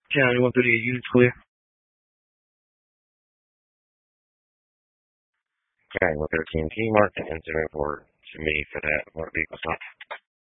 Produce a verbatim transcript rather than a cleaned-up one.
County one thirty-eight units clear. Okay, one thirteen, can you mark an incident report to me for that motor vehicle stop?